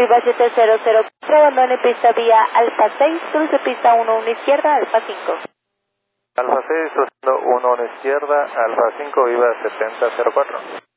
Viva 7004, abandone pista vía Alfa 6, cruce pista 11 izquierda, Alfa 5. Alfa 6, cruzando 11 izquierda, Alfa 5, Viva 7004.